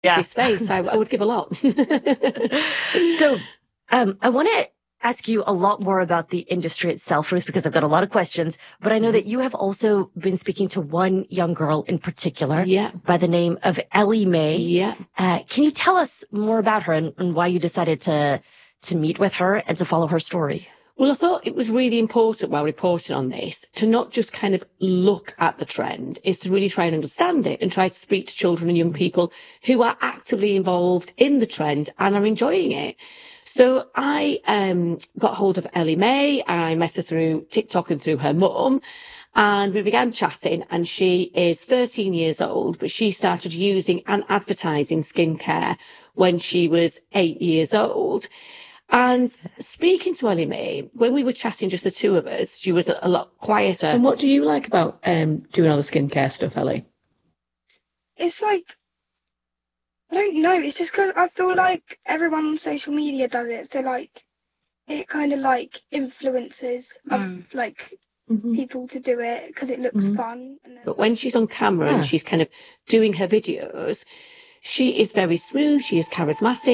this face. I would give a lot. So I want to ask you a lot more about the industry itself, Ruth, because I've got a lot of questions. But I know that you have also been speaking to one young girl in particular by the name of Ellie Mae. Yeah. Can you tell us more about her and why you decided to meet with her and to follow her story? Well, I thought it was really important while reporting on this to not just kind of look at the trend, is to really try and understand it and try to speak to children and young people who are actively involved in the trend and are enjoying it. So I got hold of Ellie Mae. I met her through TikTok and through her mum, and we began chatting. And she is 13 years old, but she started using and advertising skincare when she was 8 years old. And speaking to Ellie Mae, when we were chatting, just the two of us, she was a lot quieter. And what do you like about doing all the skincare stuff, Ellie? It's like, I don't know, it's just because I feel like everyone on social media does it, so like, it kind of like influences like people to do it because it looks fun. And then... But when she's on camera and she's kind of doing her videos, she is very smooth, she is charismatic.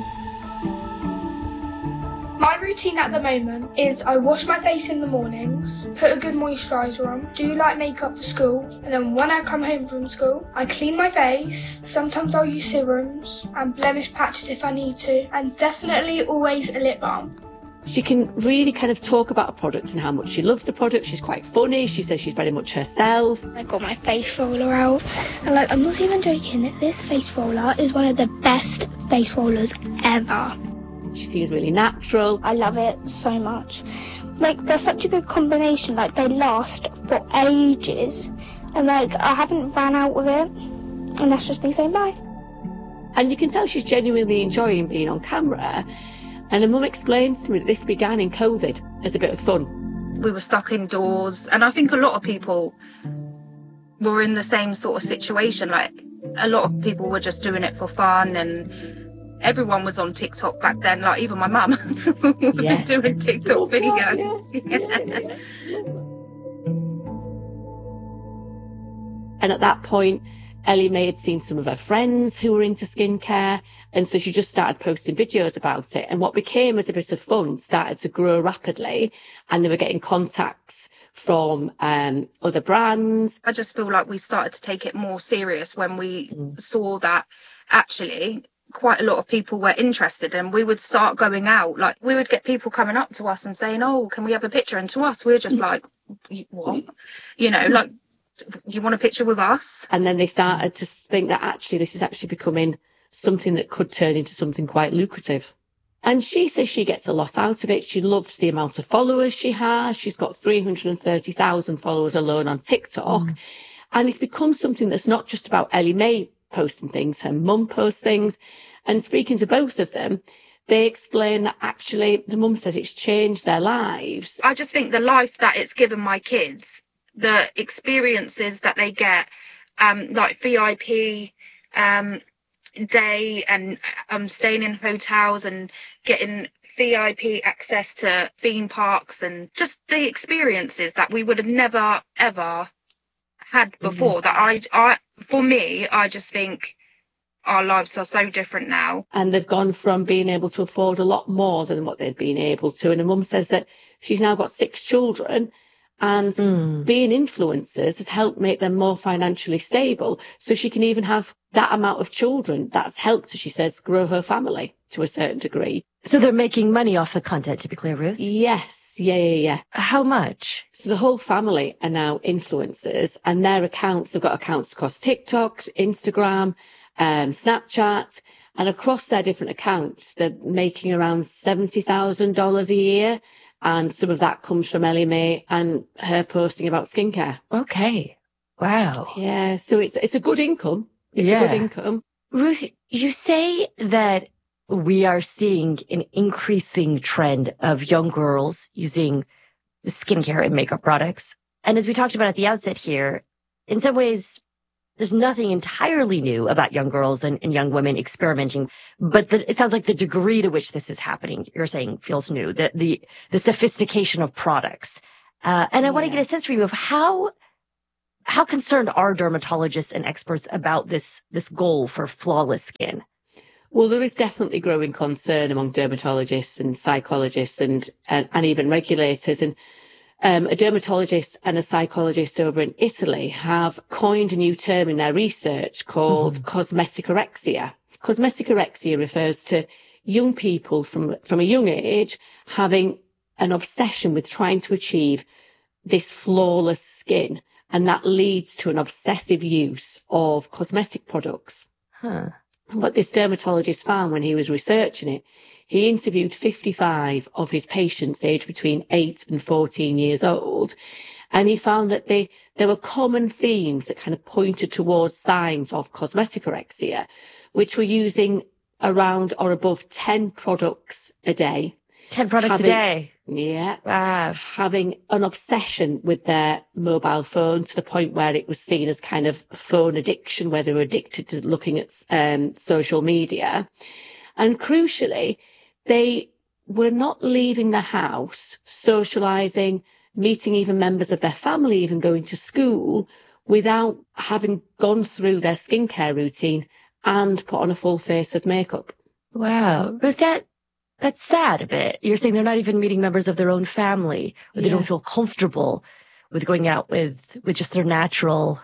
My routine at the moment is I wash my face in the mornings, put a good moisturiser on, do light makeup for school, and then when I come home from school, I clean my face. Sometimes I'll use serums and blemish patches if I need to, and definitely always a lip balm. She can really kind of talk about a product and how much she loves the product. She's quite funny. She says she's very much herself. I got my face roller out, and like, I'm not even joking, this face roller is one of the best face rollers ever. She seems really natural. I love it so much. Like, they're such a good combination. Like, they last for ages. And, like, I haven't ran out of it. And that's just me saying bye. And you can tell she's genuinely enjoying being on camera. And her mum explains to me that this began in COVID as a bit of fun. We were stuck indoors. And I think a lot of people were in the same sort of situation. Like, a lot of people were just doing it for fun, and everyone was on TikTok back then, like even my mum was doing TikTok videos. And at that point, Ellie Mae had seen some of her friends who were into skincare, and so she just started posting videos about it. And what became as a bit of fun started to grow rapidly, and they were getting contacts from other brands. I just feel like we started to take it more serious when we saw that actually quite a lot of people were interested, and we would start going out. Like, we would get people coming up to us and saying, oh, can we have a picture? And to us, we're just like, what? You know, like, you want a picture with us? And then they started to think that actually this is actually becoming something that could turn into something quite lucrative. And she says she gets a lot out of it. She loves the amount of followers she has. She's got 330,000 followers alone on TikTok. And it's become something that's not just about Ellie Mae posting things. Her mum posts things. And speaking to both of them, they explain that actually the mum says it's changed their lives. I just think the life that it's given my kids, the experiences that they get, like VIP day, and staying in hotels and getting VIP access to theme parks, and just the experiences that we would have never ever had before. That for me, I just think our lives are so different now. And they've gone from being able to afford a lot more than what they'd been able to. And her mum says that she's now got 6 children, and being influencers has helped make them more financially stable. So she can even have that amount of children. That's helped, she says, grow her family to a certain degree. So they're making money off the content, to be clear, Ruth? Yes. Yeah. How much? So the whole family are now influencers, and their accounts, they've got accounts across TikTok, Instagram, Snapchat, and across their different accounts, they're making around $70,000 a year. And some of that comes from Ellie Mae and her posting about skincare. Okay. Wow. Yeah, so it's a good income. It's a good income. Ruth, you say that we are seeing an increasing trend of young girls using skincare and makeup products. And as we talked about at the outset here, in some ways, there's nothing entirely new about young girls and young women experimenting, but it sounds like the degree to which this is happening, you're saying, feels new, the sophistication of products. And I want to get a sense from you of how how concerned are dermatologists and experts about this goal for flawless skin? Well, there is definitely growing concern among dermatologists and psychologists and even regulators. And a dermatologist and a psychologist over in Italy have coined a new term in their research called cosmeticorexia. Cosmeticorexia refers to young people from a young age having an obsession with trying to achieve this flawless skin, and that leads to an obsessive use of cosmetic products. What this dermatologist found when he was researching it, he interviewed 55 of his patients aged between 8 and 14 years old, and he found that there were common themes that kind of pointed towards signs of cosmeticorexia, which were using around or above 10 products a day. 10 products a day? Yeah. Wow. Having an obsession with their mobile phone to the point where it was seen as kind of phone addiction, where they were addicted to looking at social media. And crucially, they were not leaving the house, socialising, meeting even members of their family, even going to school, without having gone through their skincare routine and put on a full face of makeup. Wow. But that's sad a bit. You're saying they're not even meeting members of their own family, or they don't feel comfortable with going out with just their natural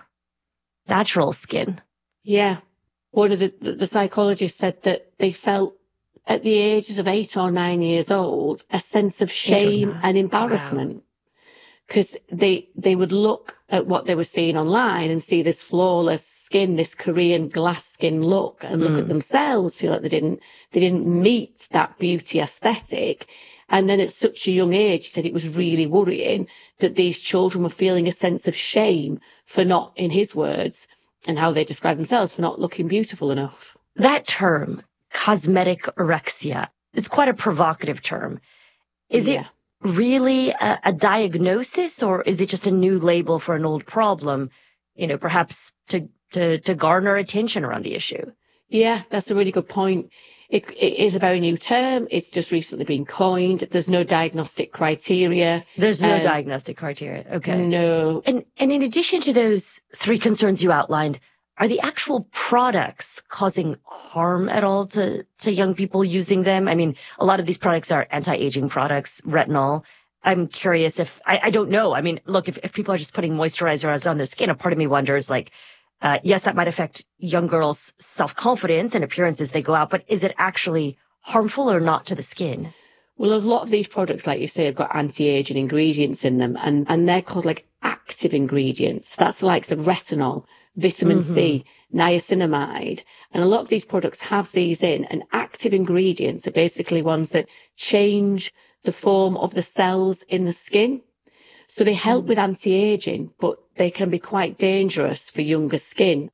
skin. Yeah. One of the psychologists said that they felt at the ages of 8 or 9 years old a sense of shame and embarrassment, because they would look at what they were seeing online and see this flawless skin, this Korean glass skin look, and look at themselves, feel like they didn't meet that beauty aesthetic. And then at such a young age, he said it was really worrying that these children were feeling a sense of shame for not, in his words, and how they describe themselves, for not looking beautiful enough. That term, cosmeticorexia, is quite a provocative term. Is it really a diagnosis, or is it just a new label for an old problem, perhaps to garner attention around the issue? Yeah, that's a really good point. It is a very new term. It's just recently been coined. There's no diagnostic criteria. There's no diagnostic criteria. Okay. No. And in addition to those 3 concerns you outlined, are the actual products causing harm at all to young people using them? I mean, a lot of these products are anti-aging products, retinol. I'm curious if, I don't know. I mean, look, if people are just putting moisturizers on their skin, a part of me wonders, yes, that might affect young girls' self-confidence and appearance as they go out, but is it actually harmful or not to the skin? Well, a lot of these products, like you say, have got anti-aging ingredients in them, and they're called active ingredients. That's like some retinol, vitamin C, niacinamide, and a lot of these products have these in, and active ingredients are basically ones that change the form of the cells in the skin. So they help with anti-aging, but they can be quite dangerous for younger skin.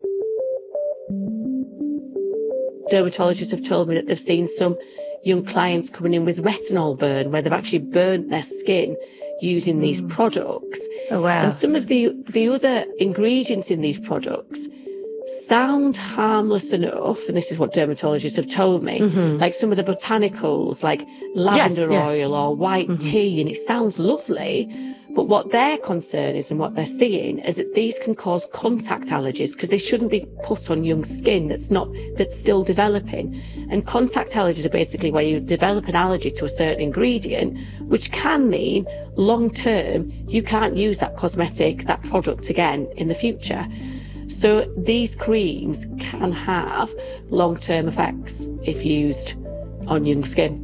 Dermatologists have told me that they've seen some young clients coming in with retinol burn, where they've actually burnt their skin using these products. Oh, wow. And some of the other ingredients in these products sound harmless enough, and this is what dermatologists have told me, like some of the botanicals, like lavender oil or white tea, and it sounds lovely. But what their concern is, and what they're seeing, is that these can cause contact allergies, because they shouldn't be put on young skin that's still developing. And contact allergies are basically where you develop an allergy to a certain ingredient, which can mean long term you can't use that product again in the future. So these creams can have long-term effects if used on young skin.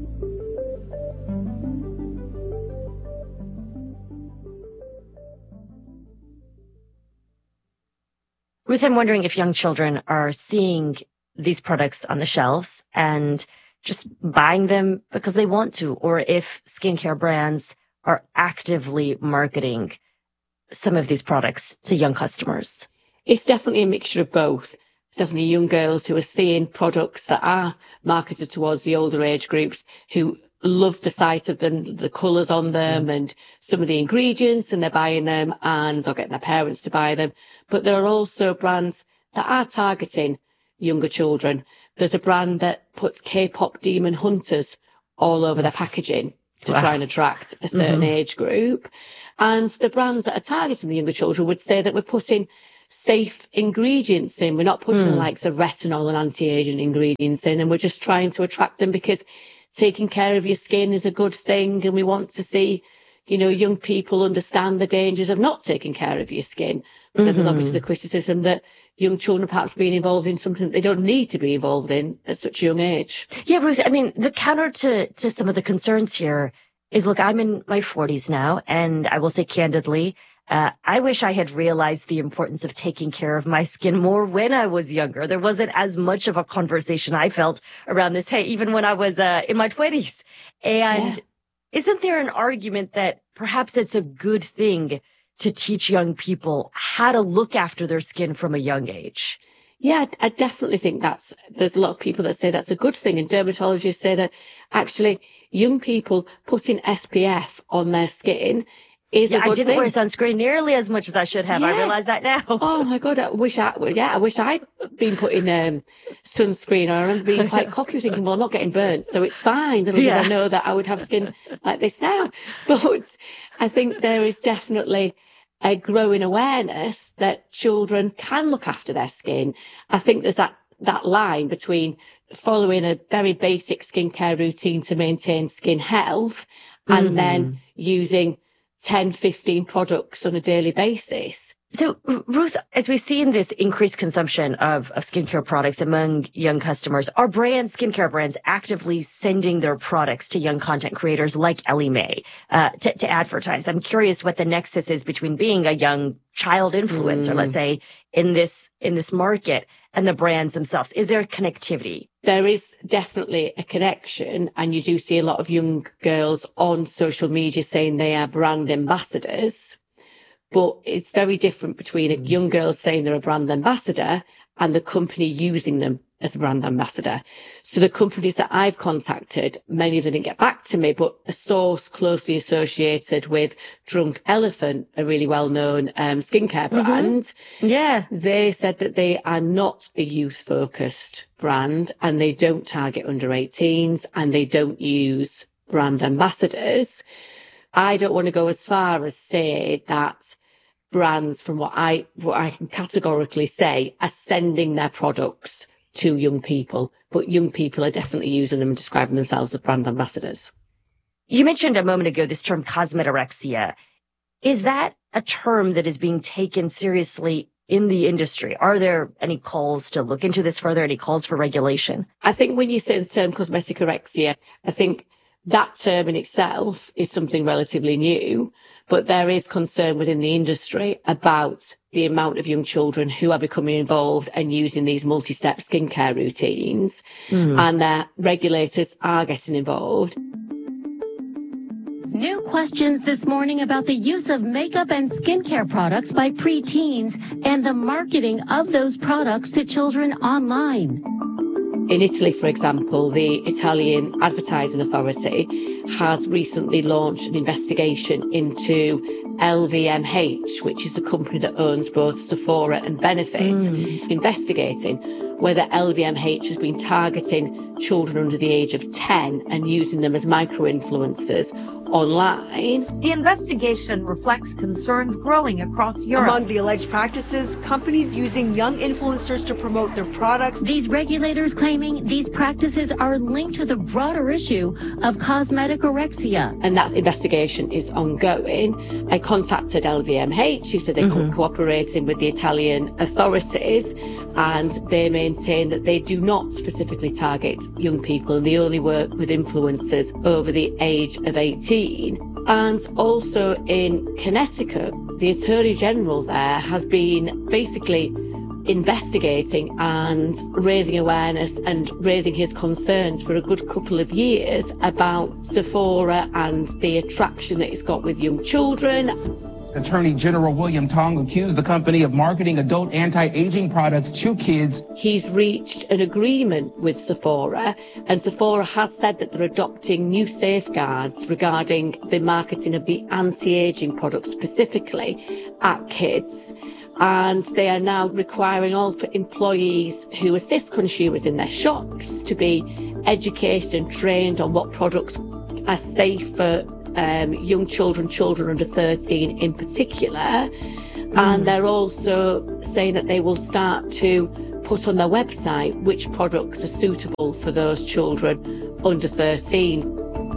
Ruth, I'm wondering if young children are seeing these products on the shelves and just buying them because they want to, or if skincare brands are actively marketing some of these products to young customers. It's definitely a mixture of both. It's definitely young girls who are seeing products that are marketed towards the older age groups who love the sight of them, the colours on them and some of the ingredients, and they're buying them and they're getting their parents to buy them. But there are also brands that are targeting younger children. There's a brand that puts K-pop Demon Hunters all over their packaging. to try and attract a certain age group. And the brands that are targeting the younger children would say that we're putting safe ingredients in. We're not putting the likes of retinol and anti-aging ingredients in, and we're just trying to attract them because taking care of your skin is a good thing, and we want to see, you know, young people understand the dangers of not taking care of your skin. But then there's obviously the criticism that young children perhaps being involved in something that they don't need to be involved in at such a young age. Yeah, Ruth, I mean, the counter to some of the concerns here is, look, I'm in my 40s now, and I will say candidly, I wish I had realized the importance of taking care of my skin more when I was younger. There wasn't as much of a conversation I felt around this, even when I was in my 20s. And isn't there an argument that perhaps it's a good thing to teach young people how to look after their skin from a young age? Yeah, I definitely think there's a lot of people that say that's a good thing, and dermatologists say that actually young people putting SPF on their skin is a good thing. I didn't wear sunscreen nearly as much as I should have. I realize that now. Oh my God, I wish I'd been putting sunscreen. I remember being quite cocky, thinking, well, I'm not getting burnt, so it's fine. Little did I know that I would have skin like this now. But I think there is definitely a growing awareness that children can look after their skin. I think there's that line between following a very basic skincare routine to maintain skin health and then using 10, 15 products on a daily basis. So, Ruth, as we see in this increased consumption of skincare products among young customers, are skincare brands actively sending their products to young content creators like Ellie Mae to advertise? I'm curious what the nexus is between being a young child influencer, let's say, in this market, and the brands themselves. Is there a connectivity? There is definitely a connection, and you do see a lot of young girls on social media saying they are brand ambassadors. But it's very different between a young girl saying they're a brand ambassador and the company using them as a brand ambassador. So the companies that I've contacted, many of them didn't get back to me, but a source closely associated with Drunk Elephant, a really well-known skincare brand, they said that they are not a youth-focused brand, and they don't target under 18s, and they don't use brand ambassadors. I don't want to go as far as say that brands, from what I can categorically say, are sending their products to young people, but young people are definitely using them and describing themselves as brand ambassadors. You mentioned a moment ago this term cosmetorexia. Is that a term that is being taken seriously in the industry? Are there any calls to look into this further, any calls for regulation? I think when you say the term cosmetorexia, I think that term in itself is something relatively new, but there is concern within the industry about the amount of young children who are becoming involved and using these multi-step skincare routines, and their regulators are getting involved. New questions this morning about the use of makeup and skincare products by preteens and the marketing of those products to children online. In Italy, for example, the Italian Advertising Authority has recently launched an investigation into LVMH, which is the company that owns both Sephora and Benefit, investigating whether LVMH has been targeting children under the age of 10 and using them as micro-influencers online. The investigation reflects concerns growing across Europe. Among the alleged practices, companies using young influencers to promote their products. These regulators claiming these practices are linked to the broader issue of cosmetorexia. And that investigation is ongoing. I contacted LVMH, who said they're cooperating with the Italian authorities, and they maintain that they do not specifically target young people, and they only work with influencers over the age of 18. And also in Connecticut, the Attorney General there has been basically investigating and raising awareness and raising his concerns for a good couple of years about Sephora and the attraction that it's got with young children. Attorney General William Tong accused the company of marketing adult anti-aging products to kids. He's reached an agreement with Sephora, and Sephora has said that they're adopting new safeguards regarding the marketing of the anti-aging products specifically at kids. And they are now requiring all employees who assist consumers in their shops to be educated and trained on what products are safe for young children under 13 in particular. And they're also saying that they will start to put on their website which products are suitable for those children under 13.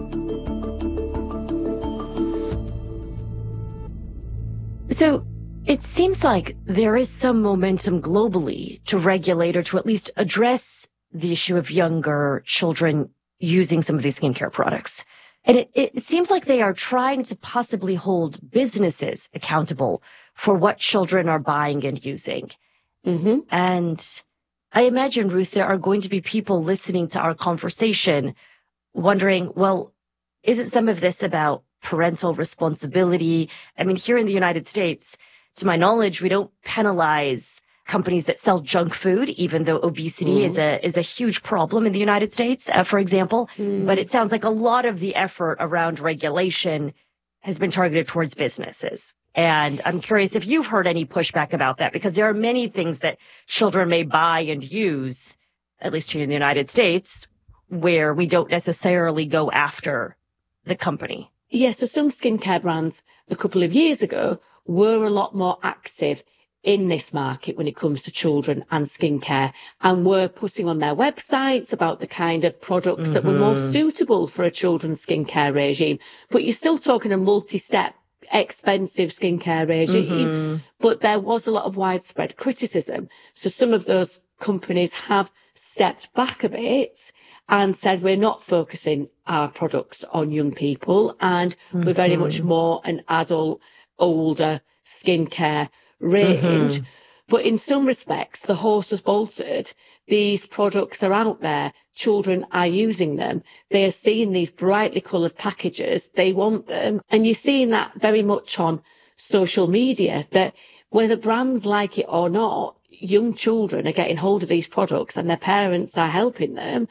So it seems like there is some momentum globally to regulate or to at least address the issue of younger children using some of these skincare products. And it seems like they are trying to possibly hold businesses accountable for what children are buying and using. Mm-hmm. And I imagine, Ruth, there are going to be people listening to our conversation wondering, well, isn't some of this about parental responsibility? I mean, here in the United States, to my knowledge, we don't penalize companies that sell junk food, even though obesity is a huge problem in the United States, for example. But it sounds like a lot of the effort around regulation has been targeted towards businesses. And I'm curious if you've heard any pushback about that, because there are many things that children may buy and use, at least here in the United States, where we don't necessarily go after the company. Yes, so some skincare brands a couple of years ago were a lot more active in this market when it comes to children and skincare, and were putting on their websites about the kind of products that were more suitable for a children's skincare regime. But you're still talking a multi-step, expensive skincare regime, but there was a lot of widespread criticism. So some of those companies have stepped back a bit and said, we're not focusing our products on young people, and we're very much more an adult, older skincare range. But in some respects, the horse has bolted. These products are out there. Children are using them. They are seeing these brightly coloured packages. They want them. And you're seeing that very much on social media, that whether brands like it or not, young children are getting hold of these products and their parents are helping them,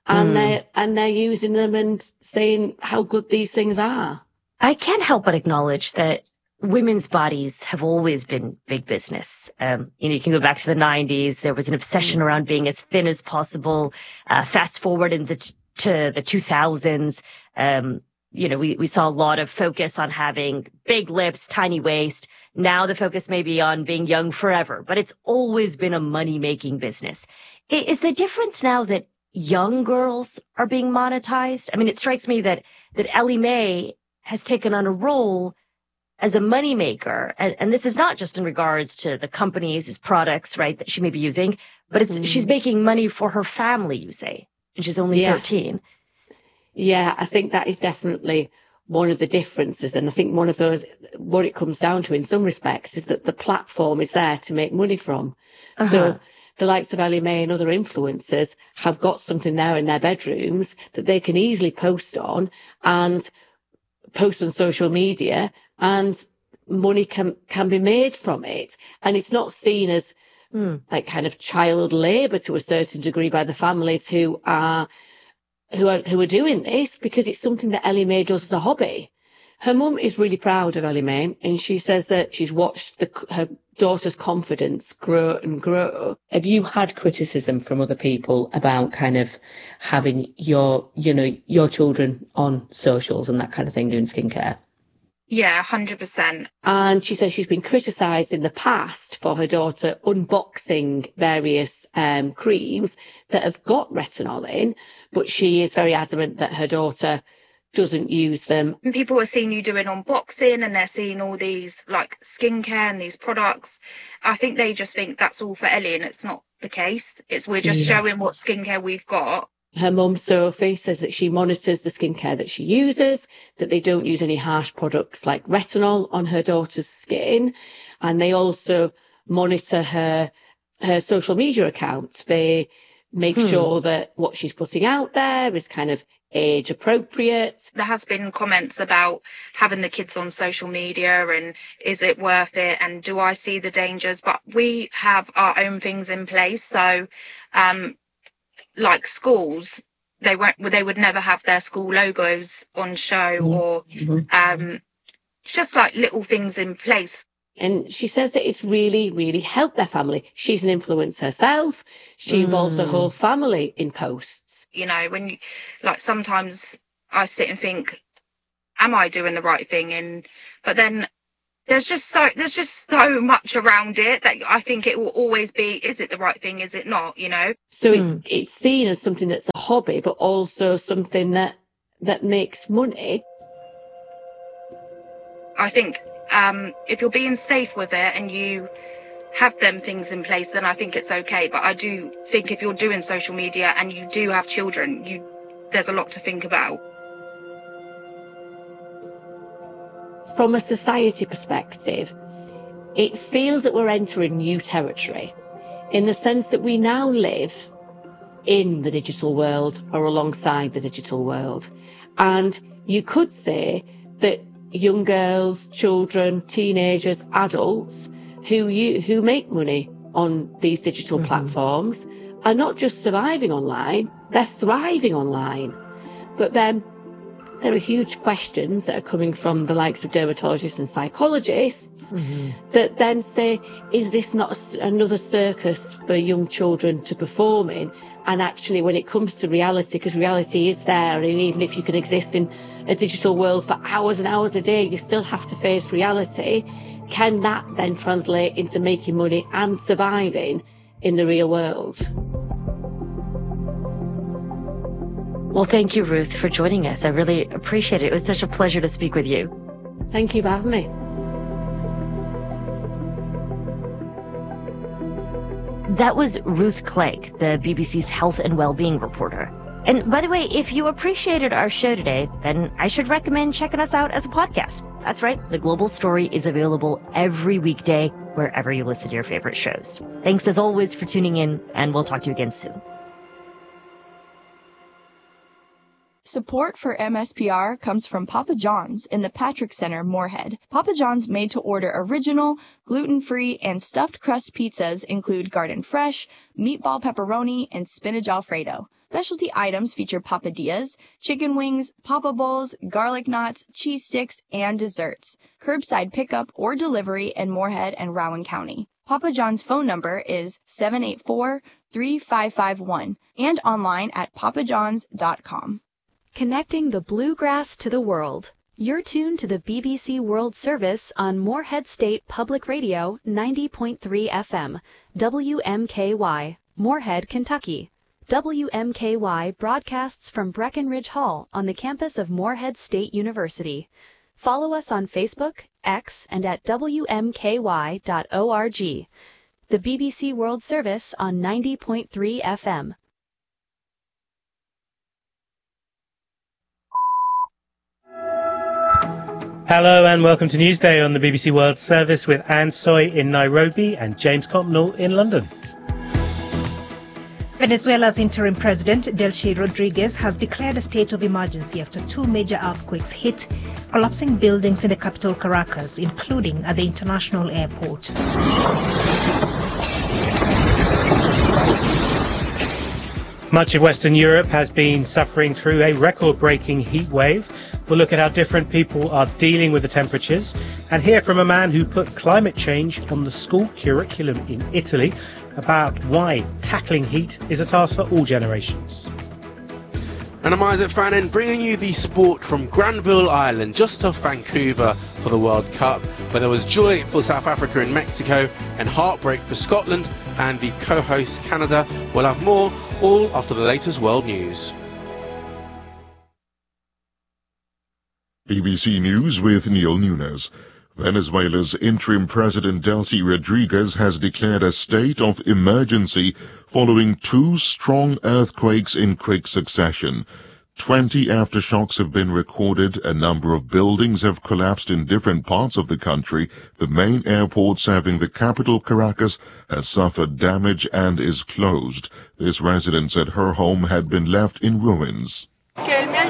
and they're using them and saying how good these things are. I can't help but acknowledge that women's bodies have always been big business. You can go back to the 90s. There was an obsession around being as thin as possible. Fast forward to the 2000s. We saw a lot of focus on having big lips, tiny waist. Now the focus may be on being young forever, but it's always been a money-making business. Is the difference now that young girls are being monetized? I mean, it strikes me that Ellie Mae has taken on a role as a moneymaker, and this is not just in regards to the companies' products, right, that she may be using, but she's making money for her family, you say, and she's only 13. Yeah, I think that is definitely one of the differences, and I think one of those, what it comes down to in some respects, is that the platform is there to make money from. So the likes of Ellie Mae and other influencers have got something there in their bedrooms that they can easily post on social media, and money can be made from it. And it's not seen as like kind of child labour to a certain degree by the families who are doing this, because it's something that Ellie Mae does as a hobby. Her mum is really proud of Ellie Mae, and she says that she's watched her daughter's confidence grow and grow. Have you had criticism from other people about kind of having your children on socials and that kind of thing, doing skincare? Yeah, 100%. And she says she's been criticised in the past for her daughter unboxing various creams that have got retinol in, but she is very adamant that her daughter doesn't use them. People are seeing you doing unboxing, and they're seeing all these like skincare and these products. I think they just think that's all for Ellie, and it's not the case. We're just showing what skincare we've got. Her mum, Sophie, says that she monitors the skincare that she uses, that they don't use any harsh products like retinol on her daughter's skin, and they also monitor her social media accounts. They make sure that what she's putting out there is kind of age appropriate. There has been comments about having the kids on social media and is it worth it and do I see the dangers, but we have our own things in place. So like schools, they would never have their school logos on show or just like little things in place. And she says that it's really, really helped their family. She's an influencer herself. She involves her whole family in posts. When you, like, sometimes I sit and think, am I doing the right thing? But then there's just so much around it that I think it will always be, is it the right thing? Is it not? So it's seen as something that's a hobby, but also something that makes money. I think if you're being safe with it and you have them things in place, then I think it's okay. But I do think if you're doing social media and you do have children, there's a lot to think about. From a society perspective, it feels that we're entering new territory in the sense that we now live in the digital world or alongside the digital world. And you could say that young girls, children, teenagers, adults who make money on these digital platforms are not just surviving online, they're thriving online. But then there are huge questions that are coming from the likes of dermatologists and psychologists that then say, is this not another circus for young children to perform in? And actually, when it comes to reality, because reality is there, and even if you can exist in a digital world for hours and hours a day, you still have to face reality. Can that then translate into making money and surviving in the real world? Well, thank you, Ruth, for joining us. I really appreciate it. It was such a pleasure to speak with you. Thank you for having me. That was Ruth Clegg, the BBC's health and well-being reporter. And by the way, if you appreciated our show today, then I should recommend checking us out as a podcast. That's right, The Global Story is available every weekday wherever you listen to your favorite shows. Thanks as always for tuning in, and we'll talk to you again soon. Support for MSPR comes from Papa John's in the Patrick Center, Moorhead. Papa John's made-to-order original, gluten-free, and stuffed crust pizzas include garden fresh, meatball pepperoni, and spinach alfredo. Specialty items feature papadillas, chicken wings, papa bowls, garlic knots, cheese sticks, and desserts. Curbside pickup or delivery in Moorhead and Rowan County. Papa John's phone number is 784-3551 and online at papajohns.com. Connecting the bluegrass to the world. You're tuned to the BBC World Service on Moorhead State Public Radio 90.3 FM, WMKY, Moorhead, Kentucky. WMKY broadcasts from Breckenridge Hall on the campus of Moorhead State University. Follow us on Facebook, X, and at WMKY.org. The BBC World Service on 90.3 FM. Hello and welcome to Newsday on the BBC World Service with Anne Soy in Nairobi and James Copnall in London. Venezuela's interim president, Delcy Rodriguez, has declared a state of emergency after two major earthquakes hit, collapsing buildings in the capital Caracas, including at the international airport. Much of Western Europe has been suffering through a record-breaking heat wave. We'll look at how different people are dealing with the temperatures and hear from a man who put climate change on the school curriculum in Italy, about why tackling heat is a task for all generations. And I'm Isaac Fannin, bringing you the sport from Granville Island, just off Vancouver, for the World Cup, where there was joy for South Africa and Mexico and heartbreak for Scotland and the co-host Canada. We'll have more, all after the latest world news. BBC News with Neil Nunes. Venezuela's interim president Delcy Rodriguez has declared a state of emergency following two strong earthquakes in quick succession. 20 aftershocks have been recorded. A number of buildings have collapsed in different parts of the country. The main airport serving the capital, Caracas, has suffered damage and is closed. This resident said her home had been left in ruins. All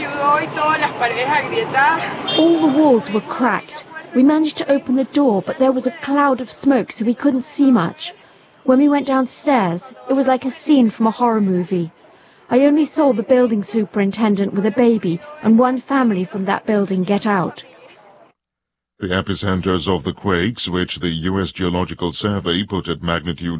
the walls were cracked. We managed to open the door, but there was a cloud of smoke, so we couldn't see much. When we went downstairs, it was like a scene from a horror movie. I only saw the building superintendent with a baby and one family from that building get out. The epicenters of the quakes, which the U.S. Geological Survey put at magnitude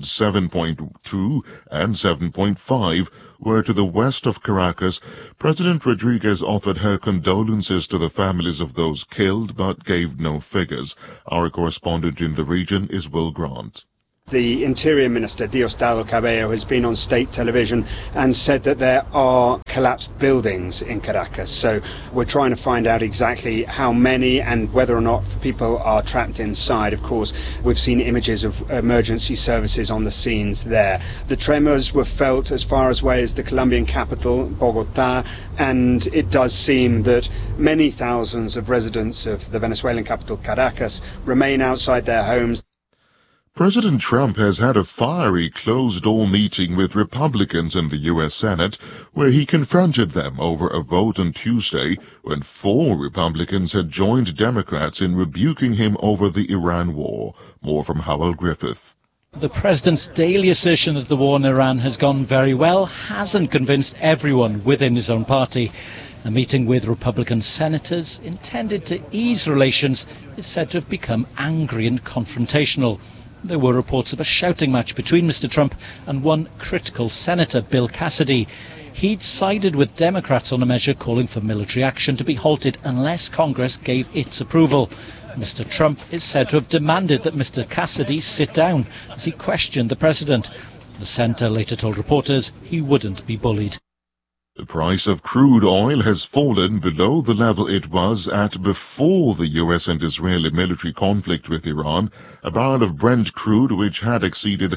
7.2 and 7.5, were to the west of Caracas. President Rodriguez offered her condolences to the families of those killed, but gave no figures. Our correspondent in the region is Will Grant. The Interior Minister, Diosdado Cabello, has been on state television and said that there are collapsed buildings in Caracas. So we're trying to find out exactly how many and whether or not people are trapped inside. Of course, we've seen images of emergency services on the scenes there. The tremors were felt as far away as the Colombian capital, Bogotá, and it does seem that many thousands of residents of the Venezuelan capital, Caracas, remain outside their homes. President Trump has had a fiery closed-door meeting with Republicans in the U.S. Senate, where he confronted them over a vote on Tuesday when 4 Republicans had joined Democrats in rebuking him over the Iran war. More from Howell Griffith. The president's daily assertion that the war in Iran has gone very well hasn't convinced everyone within his own party. A meeting with Republican senators intended to ease relations is said to have become angry and confrontational. There were reports of a shouting match between Mr. Trump and one critical senator, Bill Cassidy. He'd sided with Democrats on a measure calling for military action to be halted unless Congress gave its approval. Mr. Trump is said to have demanded that Mr. Cassidy sit down as he questioned the president. The senator later told reporters he wouldn't be bullied. The price of crude oil has fallen below the level it was at before the U.S. and Israeli military conflict with Iran. A barrel of Brent crude, which had exceeded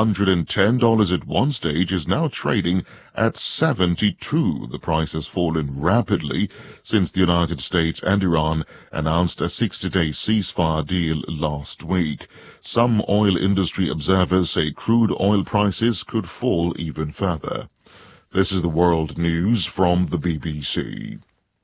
$110 at one stage, is now trading at $72. The price has fallen rapidly since the United States and Iran announced a 60-day ceasefire deal last week. Some oil industry observers say crude oil prices could fall even further. This is the world news from the BBC.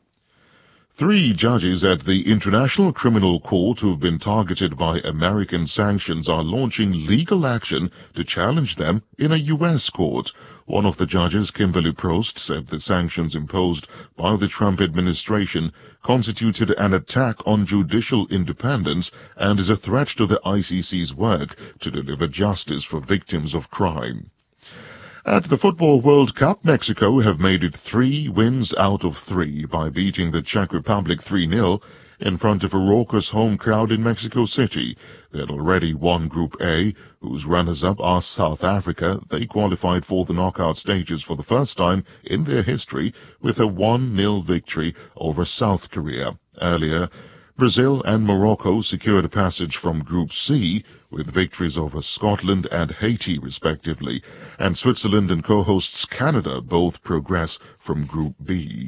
3 judges at the International Criminal Court who have been targeted by American sanctions are launching legal action to challenge them in a U.S. court. One of the judges, Kimberly Prost, said the sanctions imposed by the Trump administration constituted an attack on judicial independence and is a threat to the ICC's work to deliver justice for victims of crime. At the Football World Cup, Mexico have made it 3 wins out of 3 by beating the Czech Republic 3-0 in front of a raucous home crowd in Mexico City. They had already won Group A, whose runners-up are South Africa. They qualified for the knockout stages for the first time in their history with a 1-0 victory over South Korea. Earlier, Brazil and Morocco secured a passage from Group C with victories over Scotland and Haiti, respectively, and Switzerland and co-hosts Canada both progress from Group B.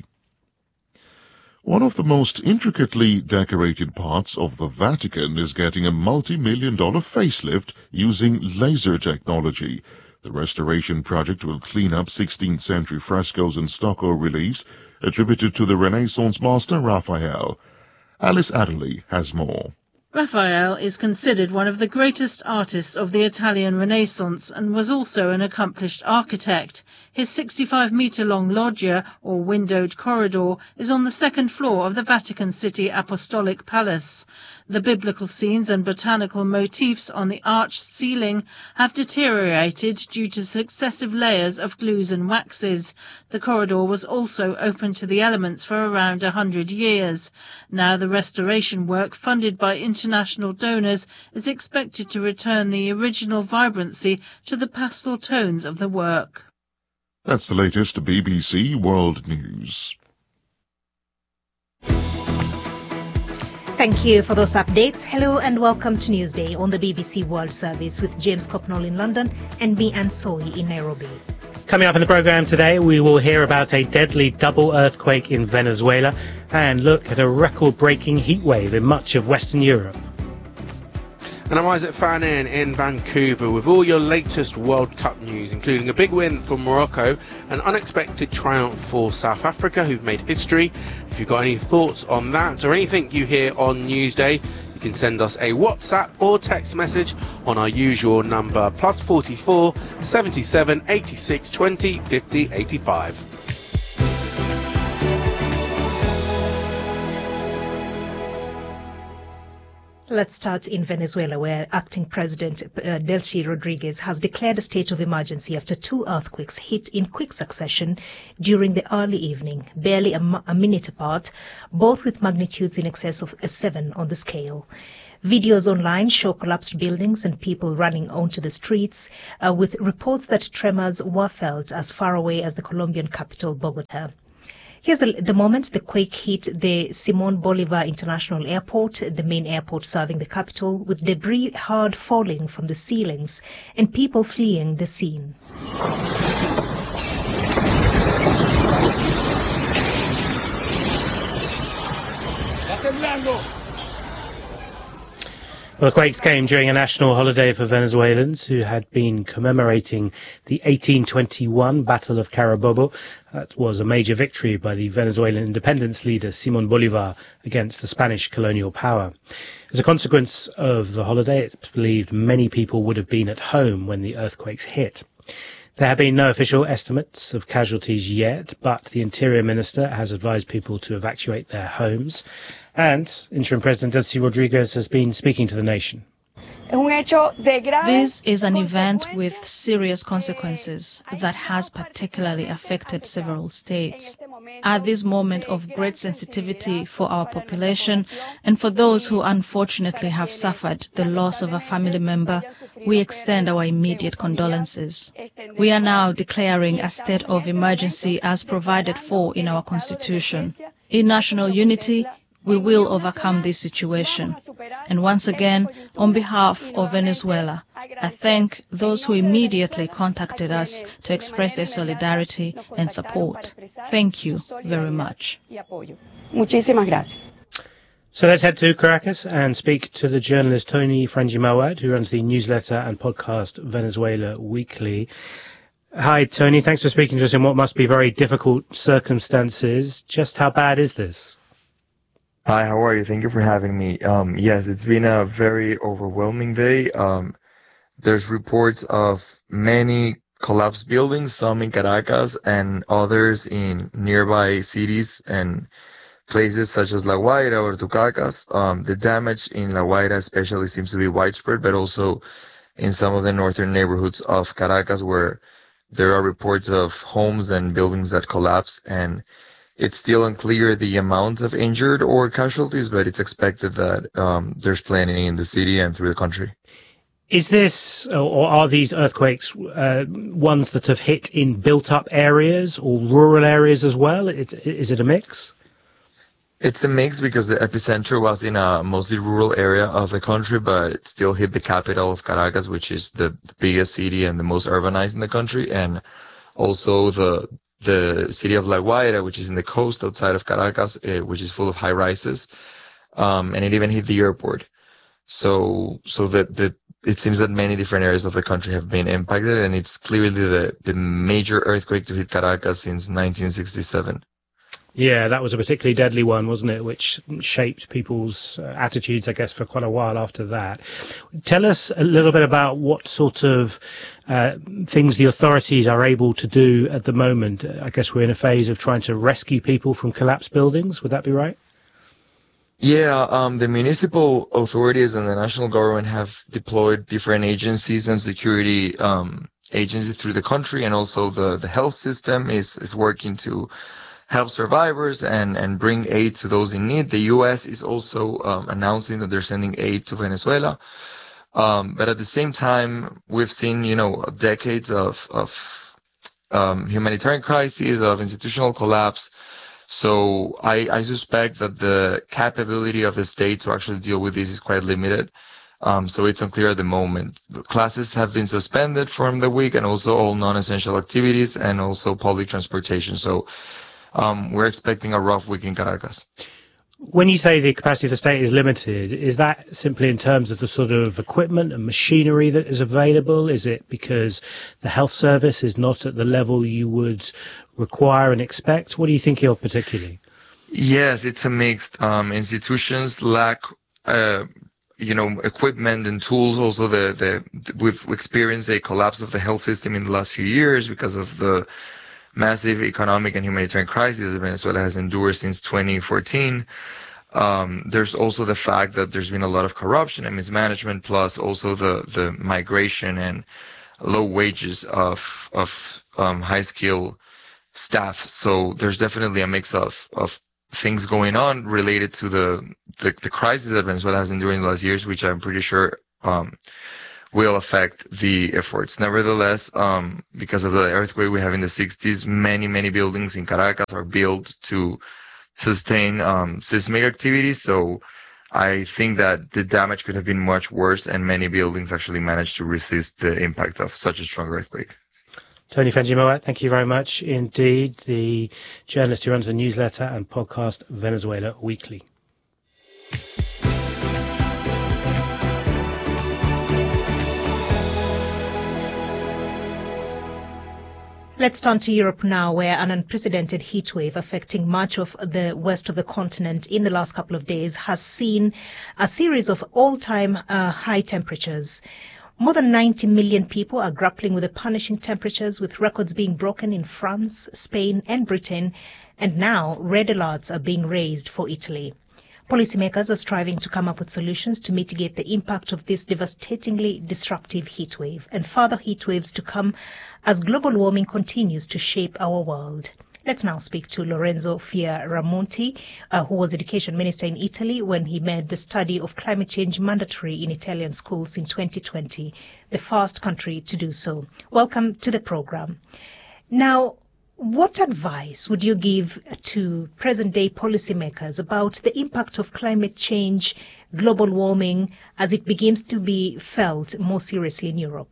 One of the most intricately decorated parts of the Vatican is getting a multi-million-dollar facelift using laser technology. The restoration project will clean up 16th-century frescoes and stucco reliefs attributed to the Renaissance master Raphael. Alice Adderley has more. Raphael is considered one of the greatest artists of the Italian Renaissance and was also an accomplished architect. His 65-metre-long loggia, or windowed corridor, is on the 2nd floor of the Vatican City Apostolic Palace. The biblical scenes and botanical motifs on the arched ceiling have deteriorated due to successive layers of glues and waxes. The corridor was also open to the elements for around 100 years. Now the restoration work, funded by international donors, is expected to return the original vibrancy to the pastel tones of the work. That's the latest BBC World News. Thank you for those updates. Hello and welcome to Newsday on the BBC World Service with James Copnall in London and me, Anne Soy, in Nairobi. Coming up in the programme today, we will hear about a deadly double earthquake in Venezuela and look at a record-breaking heatwave in much of Western Europe. And I'm Isaac Fannin in Vancouver with all your latest World Cup news, including a big win for Morocco, an unexpected triumph for South Africa, who've made history. If you've got any thoughts on that or anything you hear on Newsday, you can send us a WhatsApp or text message on our usual number, +44 77 86 20 50 85. Let's start in Venezuela, where acting President Delcy Rodriguez has declared a state of emergency after 2 earthquakes hit in quick succession during the early evening, barely a minute apart, both with magnitudes in excess of a 7 on the scale. Videos online show collapsed buildings and people running onto the streets, with reports that tremors were felt as far away as the Colombian capital, Bogota. Here's the moment the quake hit the Simón Bolívar International Airport, the main airport serving the capital, with debris hard falling from the ceilings and people fleeing the scene. Well, the quakes came during a national holiday for Venezuelans who had been commemorating the 1821 Battle of Carabobo. That was a major victory by the Venezuelan independence leader Simón Bolívar against the Spanish colonial power. As a consequence of the holiday, it's believed many people would have been at home when the earthquakes hit. There have been no official estimates of casualties yet, but the Interior Minister has advised people to evacuate their homes. And Interim President Delcy Rodriguez has been speaking to the nation. This is an event with serious consequences that has particularly affected several states. At this moment of great sensitivity for our population and for those who unfortunately have suffered the loss of a family member, we extend our immediate condolences. We are now declaring a state of emergency as provided for in our Constitution. In national unity, we will overcome this situation. And once again, on behalf of Venezuela, I thank those who immediately contacted us to express their solidarity and support. Thank you very much. So let's head to Caracas and speak to the journalist Tony Frangi-Mawad, who runs the newsletter and podcast Venezuela Weekly. Hi, Tony. Thanks for speaking to us in what must be very difficult circumstances. Just how bad is this? Hi, how are you? Thank you for having me. Yes, it's been a very overwhelming day. There's reports of many collapsed buildings, some in Caracas and others in nearby cities and places such as La Guaira or Tucacas. The damage in La Guaira especially seems to be widespread, but also in some of the northern neighborhoods of Caracas where there are reports of homes and buildings that collapse, and it's still unclear the amount of injured or casualties, but it's expected that there's plenty in the city and through the country. Is this, or are these earthquakes ones that have hit in built-up areas or rural areas as well? Is it a mix? It's a mix because the epicenter was in a mostly rural area of the country, but it still hit the capital of Caracas, which is the biggest city and the most urbanized in the country, and also the city of La Guaira, which is in the coast outside of Caracas, which is full of high rises, and it even hit the airport. So it seems that many different areas of the country have been impacted, and it's clearly the major earthquake to hit Caracas since 1967. Yeah, that was a particularly deadly one, wasn't it, which shaped people's attitudes, I guess, for quite a while after that. Tell us a little bit about what sort of things the authorities are able to do at the moment. I guess we're in a phase of trying to rescue people from collapsed buildings. Would that be right? Yeah, the municipal authorities and the national government have deployed different agencies and security agencies through the country, and also the health system is working to help survivors and bring aid to those in need. The U.S. is also announcing that they're sending aid to Venezuela. But at the same time, we've seen, decades of humanitarian crises, of institutional collapse. So I suspect that the capability of the state to actually deal with this is quite limited. So it's unclear at the moment. The classes have been suspended from the week, and also all non-essential activities and also public transportation. So we're expecting a rough week in Caracas. When you say the capacity of the state is limited, is that simply in terms of the sort of equipment and machinery that is available? Is it because the health service is not at the level you would require and expect? What are you thinking of particularly? Yes, it's a mixed. Institutions lack, equipment and tools. Also, we've experienced a collapse of the health system in the last few years because of the massive economic and humanitarian crisis that Venezuela has endured since 2014. There's also the fact that there's been a lot of corruption and mismanagement, plus also the migration and low wages of high skill staff. So there's definitely a mix of things going on related to the crisis that Venezuela has endured in the last years, which I'm pretty sure will affect the efforts. Nevertheless, because of the earthquake we have in the 60s, many buildings in Caracas are built to sustain seismic activity. So I think that the damage could have been much worse, and many buildings actually managed to resist the impact of such a strong earthquake. Tony Fenji-Moat, thank you very much indeed, the journalist who runs the newsletter and podcast Venezuela Weekly. Let's turn to Europe now, where an unprecedented heatwave affecting much of the west of the continent in the last couple of days has seen a series of all-time high temperatures. More than 90 million people are grappling with the punishing temperatures, with records being broken in France, Spain and Britain, and now red alerts are being raised for Italy. Policymakers are striving to come up with solutions to mitigate the impact of this devastatingly disruptive heatwave and further heatwaves to come as global warming continues to shape our world. Let's now speak to Lorenzo Fioramonti, who was Education Minister in Italy when he made the study of climate change mandatory in Italian schools in 2020, the first country to do so. Welcome to the program. Now, what advice would you give to present-day policymakers about the impact of climate change, global warming, as it begins to be felt more seriously in Europe?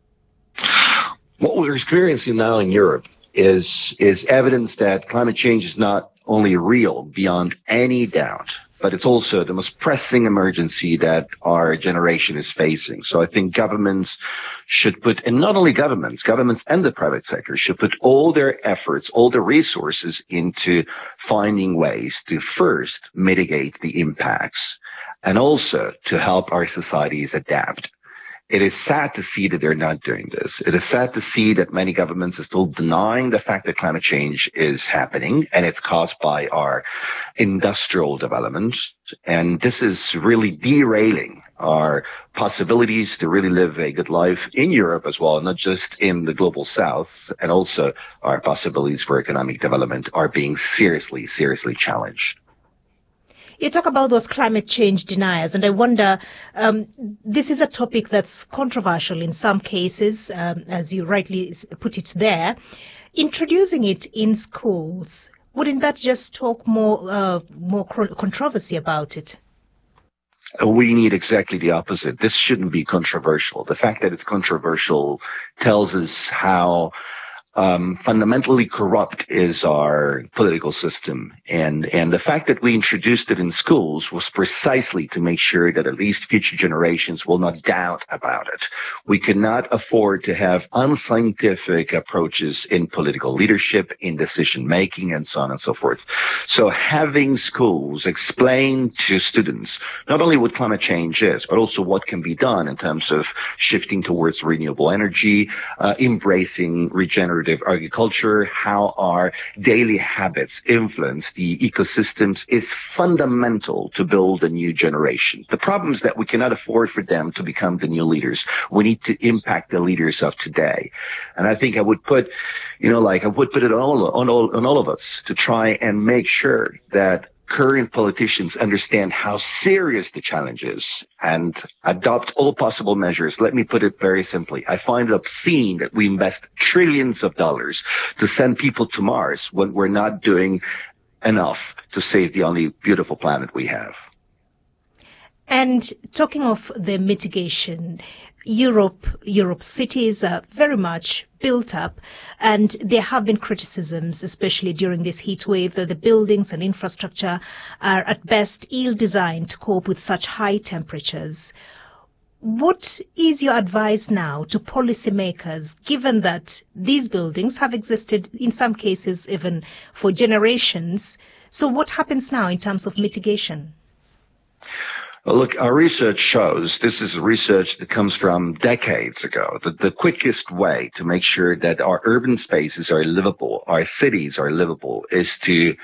What we're experiencing now in Europe is evidence that climate change is not only real beyond any doubt, but it's also the most pressing emergency that our generation is facing. So I think governments should put, and not only governments and the private sector should put all their efforts, all their resources into finding ways to first mitigate the impacts and also to help our societies adapt. It is sad to see that they're not doing this. It is sad to see that many governments are still denying the fact that climate change is happening, and it's caused by our industrial development. And this is really derailing our possibilities to really live a good life in Europe as well, not just in the global south, and also our possibilities for economic development are being seriously challenged. You talk about those climate change deniers, and I wonder, this is a topic that's controversial in some cases, as you rightly put it there. Introducing it in schools, wouldn't that just talk more controversy about it? We need exactly the opposite. This shouldn't be controversial. The fact that it's controversial tells us how fundamentally corrupt is our political system. And the fact that we introduced it in schools was precisely to make sure that at least future generations will not doubt about it. We cannot afford to have unscientific approaches in political leadership, in decision making, and so on and so forth. So having schools explain to students not only what climate change is, but also what can be done in terms of shifting towards renewable energy, embracing regenerative agriculture, how our daily habits influence the ecosystems is fundamental to build a new generation. The problem is that we cannot afford for them to become the new leaders. We need to impact the leaders of today. And I think I would put, it on all of us to try and make sure that current politicians understand how serious the challenge is and adopt all possible measures. Let me put it very simply. I find it obscene that we invest trillions of dollars to send people to Mars when we're not doing enough to save the only beautiful planet we have. And talking of the mitigation, Europe's cities are very much built up, and there have been criticisms, especially during this heat wave, that the buildings and infrastructure are at best ill-designed to cope with such high temperatures. What is your advice now to policymakers, given that these buildings have existed, in some cases, even for generations? So what happens now in terms of mitigation? Well, look, our research shows, this is research that comes from decades ago, that the quickest way to make sure that our urban spaces are livable, our cities are livable, is to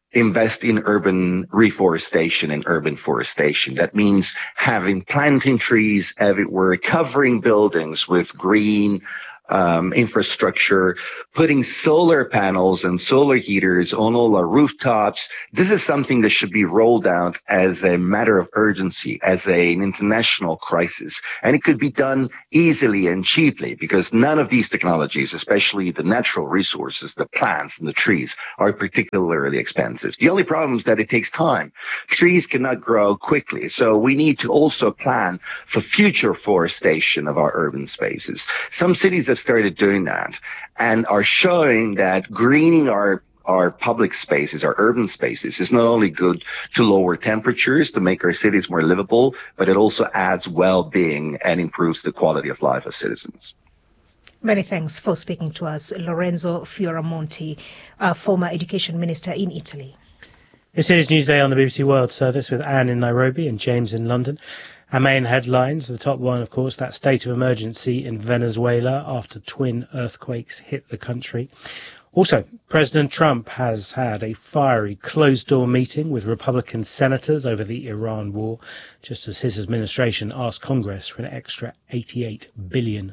invest in urban reforestation and urban forestation. That means planting trees everywhere, covering buildings with green infrastructure, putting solar panels and solar heaters on all our rooftops. This is something that should be rolled out as a matter of urgency, as an international crisis. And it could be done easily and cheaply because none of these technologies, especially the natural resources, the plants and the trees, are particularly expensive. The only problem is that it takes time. Trees cannot grow quickly. So we need to also plan for future forestation of our urban spaces. Some cities have started doing that and are showing that greening our public spaces, our urban spaces, is not only good to lower temperatures, to make our cities more livable, but it also adds well-being and improves the quality of life of citizens. Many thanks for speaking to us, Lorenzo Fioramonti, former education minister in Italy. This is Newsday on the BBC World Service with Anne in Nairobi and James in London. Our main headlines, the top one, of course, that state of emergency in Venezuela after twin earthquakes hit the country. Also, President Trump has had a fiery closed-door meeting with Republican senators over the Iran war, just as his administration asked Congress for an extra $88 billion.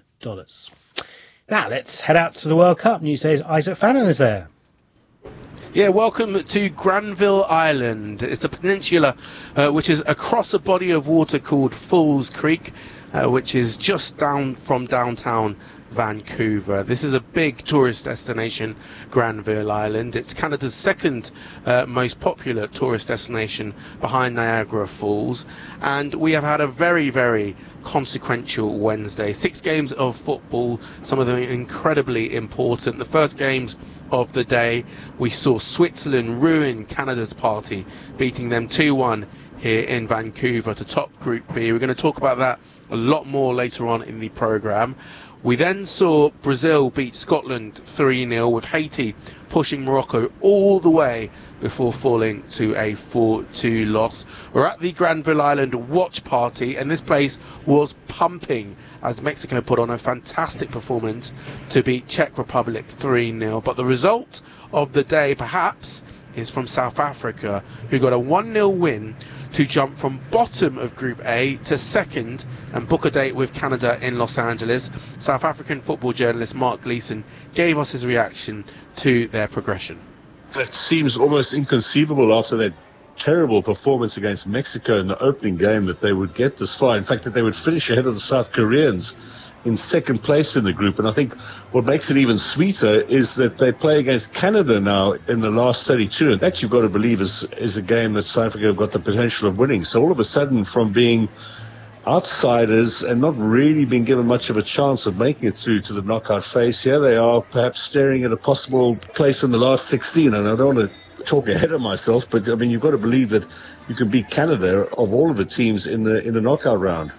Now, let's head out to the World Cup. Newsday's Isaac Fannin is there. Yeah, welcome to Granville Island. It's a peninsula which is across a body of water called Falls Creek, which is just down from downtown Vancouver. This is a big tourist destination, Granville Island. It's Canada's second most popular tourist destination behind Niagara Falls, and we have had a very, very consequential Wednesday. 6 games of football, some of them incredibly important. The first games of the day, we saw Switzerland ruin Canada's party, beating them 2-1 here in Vancouver to top Group B. We're going to talk about that a lot more later on in the programme. We then saw Brazil beat Scotland 3-0, with Haiti pushing Morocco all the way before falling to a 4-2 loss. We're at the Granville Island watch party, and this place was pumping as Mexico put on a fantastic performance to beat Czech Republic 3-0. But the result of the day, perhaps, is from South Africa, who got a 1-0 win to jump from bottom of Group A to second and book a date with Canada in Los Angeles. South African football journalist Mark Gleeson gave us his reaction to their progression. It seems almost inconceivable after that terrible performance against Mexico in the opening game that they would get this far. In fact, that they would finish ahead of the South Koreans in second place in the group. And I think what makes it even sweeter is that they play against Canada now in the last 32. And that, you've got to believe, is a game that South Africa have got the potential of winning. So all of a sudden, from being outsiders and not really being given much of a chance of making it through to the knockout phase, here they are perhaps staring at a possible place in the last 16. And I don't want to talk ahead of myself, but I mean, you've got to believe that you can beat Canada of all of the teams in the knockout round.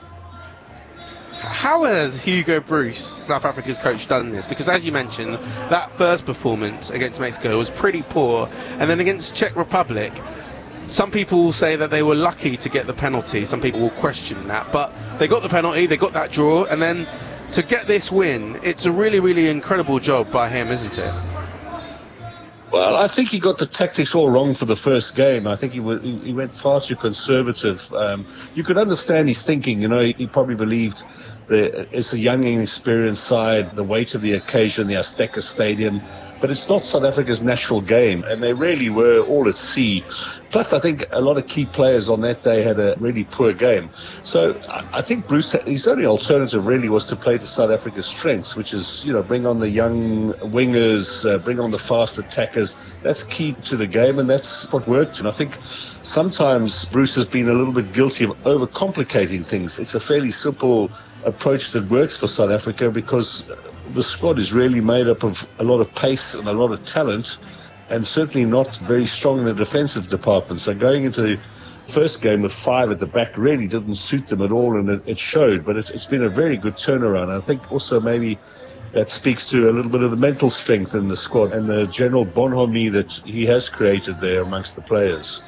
How has Hugo Bruce, South Africa's coach, done this? Because as you mentioned, that first performance against Mexico was pretty poor, and then against Czech Republic, some people will say that they were lucky to get the penalty. Some people will question that, but they got the penalty, they got that draw, and then to get this win, it's a really, really incredible job by him, isn't it? Well, I think he got the tactics all wrong for the first game. I think he went far too conservative. You could understand his thinking. You know, he probably believed that it's a young, inexperienced side, the weight of the occasion, the Azteca Stadium. But it's not South Africa's natural game, and they really were all at sea. Plus, I think a lot of key players on that day had a really poor game. So I think Bruce, his only alternative really was to play to South Africa's strengths, which is, you know, bring on the young wingers, bring on the fast attackers. That's key to the game, and that's what worked. And I think sometimes Bruce has been a little bit guilty of overcomplicating things. It's a fairly simple approach that works for South Africa because the squad is really made up of a lot of pace and a lot of talent, and certainly not very strong in the defensive department. So going into the first game with 5 at the back really didn't suit them at all, and it showed. But it's been a very good turnaround. I think also maybe that speaks to a little bit of the mental strength in the squad and the general bonhomie that he has created there amongst the players.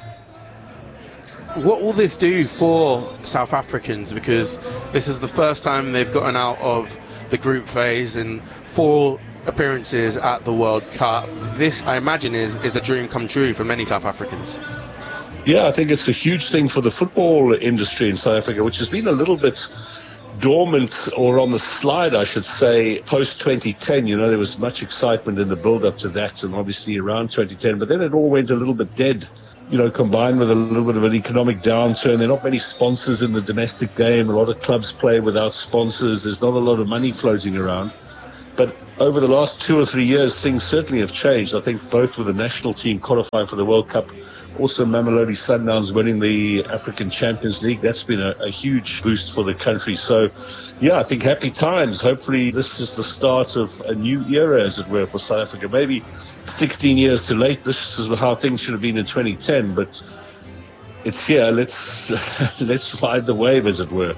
What will this do for South Africans? Because this is the first time they've gotten out of the group phase in 4 appearances at the World Cup. This, I imagine, is a dream come true for many South Africans. Yeah, I think it's a huge thing for the football industry in South Africa, which has been a little bit dormant, or on the slide, I should say, post-2010. You know, there was much excitement in the build-up to that, and obviously around 2010, but then it all went a little bit dead, you know, combined with a little bit of an economic downturn. There are not many sponsors in the domestic game. A lot of clubs play without sponsors. There's not a lot of money floating around. But over the last 2 or 3 years, things certainly have changed. I think both with the national team qualifying for the World Cup, also Mamelodi Sundowns winning the African Champions League. That's been a huge boost for the country. So, yeah, I think happy times. Hopefully this is the start of a new era, as it were, for South Africa. Maybe 16 years too late. This is how things should have been in 2010. But it's here. Let's ride the wave, as it were.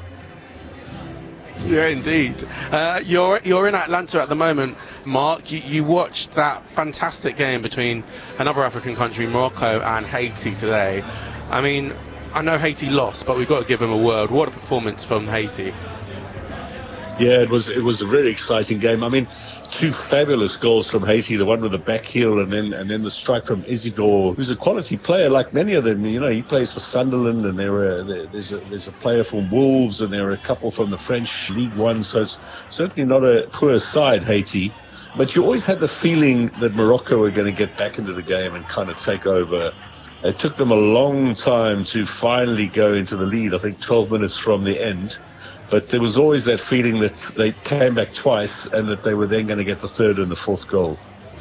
Yeah, indeed. You're in Atlanta at the moment, Mark. You watched that fantastic game between another African country, Morocco, and Haiti today. I mean, I know Haiti lost, but we've got to give them a word. What a performance from Haiti. Yeah, it was a really exciting game. I mean, 2 fabulous goals from Haiti, the one with the back heel and then the strike from Isidore, who's a quality player like many of them. You know, he plays for Sunderland, and there's a player from Wolves, and there are a couple from the French League One, so it's certainly not a poor side, Haiti. But you always had the feeling that Morocco were going to get back into the game and kind of take over. It took them a long time to finally go into the lead, I think 12 minutes from the end. But there was always that feeling that they came back twice and that they were then going to get the third and the fourth goal.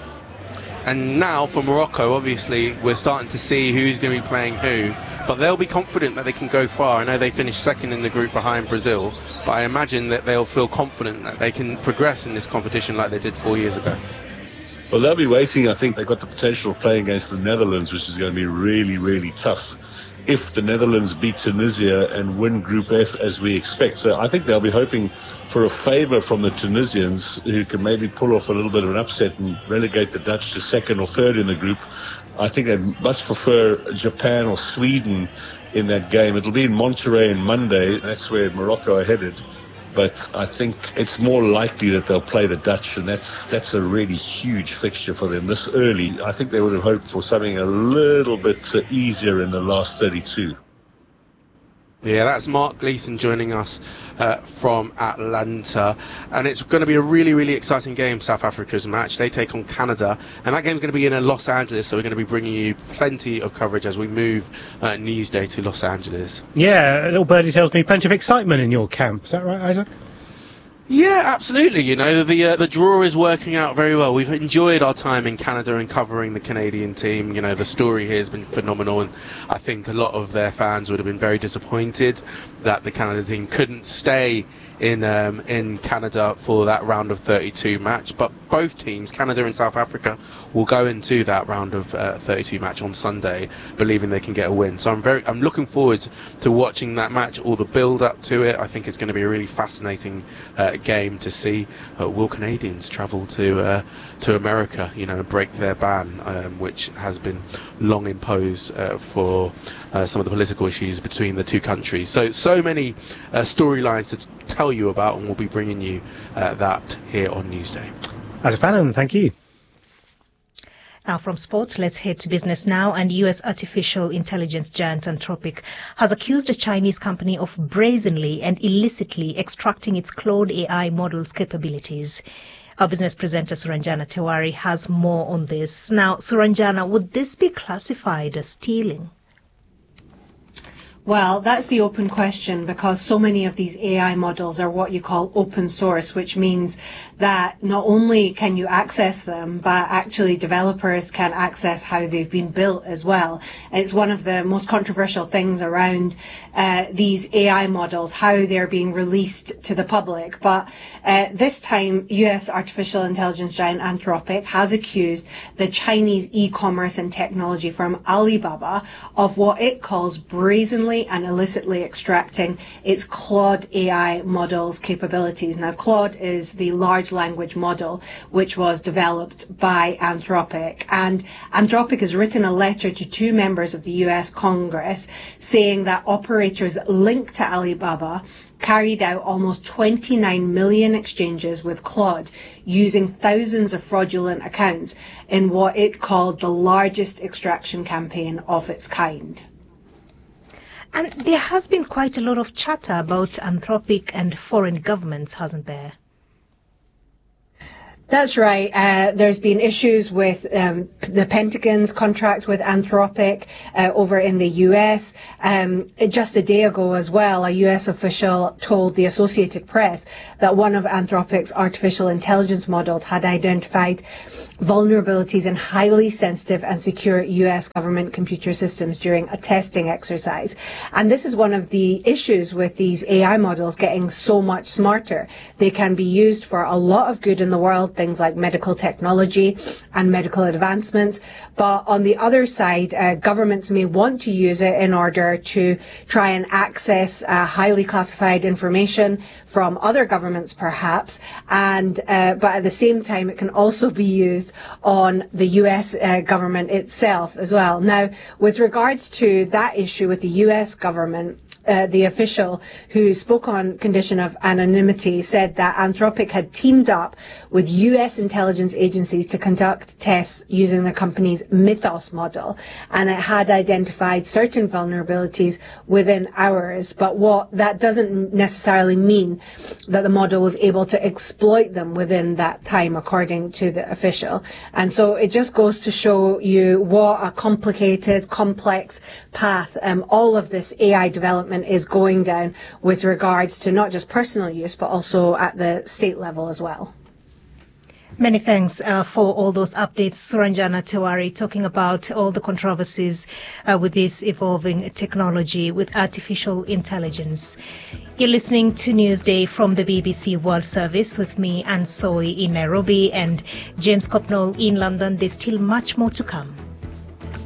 And now for Morocco, obviously, we're starting to see who's going to be playing who. But they'll be confident that they can go far. I know they finished second in the group behind Brazil, but I imagine that they'll feel confident that they can progress in this competition like they did 4 years ago. Well, they'll be waiting. I think they've got the potential of playing against the Netherlands, which is going to be really, really tough. If the Netherlands beat Tunisia and win Group F as we expect. So I think they'll be hoping for a favour from the Tunisians, who can maybe pull off a little bit of an upset and relegate the Dutch to second or third in the group. I think they'd much prefer Japan or Sweden in that game. It'll be in Monterrey on Monday. That's where Morocco are headed. But I think it's more likely that they'll play the Dutch, and that's a really huge fixture for them this early. I think they would have hoped for something a little bit easier in the last 32. Yeah, that's Mark Gleeson joining us from Atlanta. And it's going to be a really, really exciting game, South Africa's match. They take on Canada. And that game's going to be in Los Angeles, so we're going to be bringing you plenty of coverage as we move Newsday to Los Angeles. Yeah, a little birdie tells me plenty of excitement in your camp. Is that right, Isaac? Yeah, absolutely. You know, the draw is working out very well. We've enjoyed our time in Canada and covering the Canadian team. You know, the story here has been phenomenal, and I think a lot of their fans would have been very disappointed that the Canada team couldn't stay in Canada for that round of 32 match. But both teams, Canada and South Africa, will go into that round of 32 match on Sunday, believing they can get a win. So I'm looking forward to watching that match, all the build up to it. I think it's going to be a really fascinating game to see. Will Canadians travel to America, you know, break their ban, which has been long imposed for some of the political issues between the two countries. So many storylines to tell you about, and we'll be bringing you that here on Newsday. As a fan, thank you. Now from sports, let's head to business now. And U.S. artificial intelligence giant Anthropic has accused a Chinese company of brazenly and illicitly extracting its Claude AI model's capabilities. Our business presenter Suranjana Tewari has more on this. Now, Suranjana, would this be classified as stealing? Well, that's the open question, because so many of these AI models are what you call open source, which means that not only can you access them, but actually developers can access how they've been built as well. It's one of the most controversial things around these AI models, how they're being released to the public. But this time, US artificial intelligence giant Anthropic has accused the Chinese e-commerce and technology firm Alibaba of what it calls brazenly and illicitly extracting its Claude AI model's capabilities. Now, Claude is the large language model, which was developed by Anthropic. And Anthropic has written a letter to 2 members of the US Congress saying that operators linked to Alibaba carried out almost 29 million exchanges with Claude using thousands of fraudulent accounts in what it called the largest extraction campaign of its kind. And there has been quite a lot of chatter about Anthropic and foreign governments, hasn't there? That's right. There's been issues with the Pentagon's contract with Anthropic over in the US. Just a day ago as well, a US official told the Associated Press that one of Anthropic's artificial intelligence models had identified vulnerabilities in highly sensitive and secure US government computer systems during a testing exercise. And this is one of the issues with these AI models getting so much smarter. They can be used for a lot of good in the world, things like medical technology and medical advancements. But on the other side, governments may want to use it in order to try and access highly classified information from other governments, perhaps. And but at the same time, it can also be used on the US government itself as well. Now, with regards to that issue with the US government, the official who spoke on condition of anonymity said that Anthropic had teamed up with US intelligence agencies to conduct tests using the company's Mythos model, and it had identified certain vulnerabilities within hours. But what that doesn't necessarily mean that the model was able to exploit them within that time, according to the official. And so it just goes to show you what a complicated, complex path all of this AI development is going down with regards to not just personal use, but also at the state level as well. Many thanks for all those updates, Suranjana Tiwari, talking about all the controversies with this evolving technology with artificial intelligence. You're listening to Newsday from the BBC World Service with me, Anne Soy, in Nairobi, and James Copnall in London. There's still much more to come.